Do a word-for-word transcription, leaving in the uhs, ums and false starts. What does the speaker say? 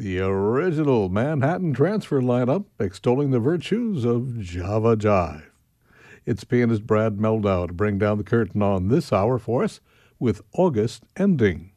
the original Manhattan Transfer lineup extolling the virtues of Java Jive. It's pianist Brad Meldau to bring down the curtain on this hour for us with August Ending.